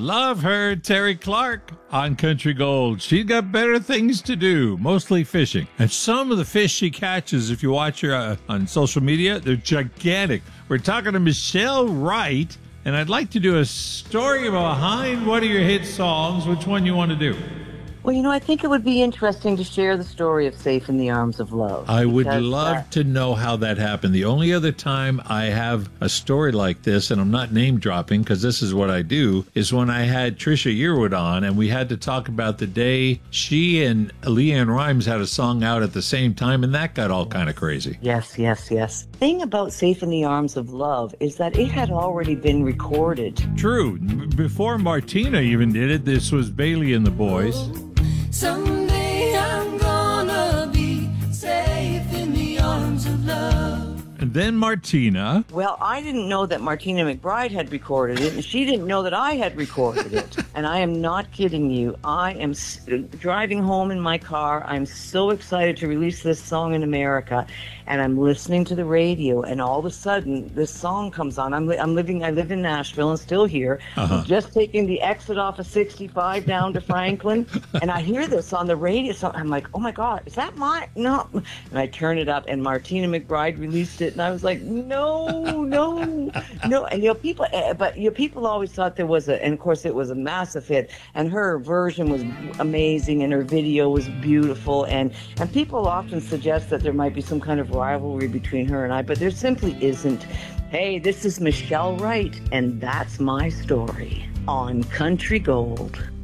Love her, Terry Clark on Country Gold. She's got better things to do, mostly fishing. And some of the fish she catches, if you watch her on social media, they're gigantic. We're talking to Michelle Wright, and I'd like to do a story behind one of your hit songs. Which one you want to do? Well, I think it would be interesting to share the story of Safe in the Arms of Love. I would love to know how that happened. The only other time I have a story like this, and I'm not name dropping because this is what I do, is when I had Trisha Yearwood on, and we had to talk about the day she and Leanne Rimes had a song out at the same time, and that got all kind of crazy. Yes. Thing about Safe in the Arms of Love is that it had already been recorded. True. Before Martina even did it, this was Bailey and the Boys. Someday I'm gonna be safe in the arms of love. And then Martina. Well, I didn't know that Martina McBride had recorded it, and she didn't know that I had recorded it. And I am not kidding you. I am driving home in my car. I'm so excited to release this song in America, and I'm listening to the radio, and all of a sudden, this song comes on. I live in Nashville and still here. I'm just taking the exit off of 65 down to Franklin, and I hear this on the radio. So I'm like, oh my God, is that mine? No. And I turn it up, and Martina McBride released it, and I was like, no. And people always thought there was and of course it was a massive hit, and her version was amazing, and her video was beautiful, and people often suggest that there might be some kind of rivalry between her and I, but there simply isn't. Hey, this is Michelle Wright, and that's my story on Country Gold.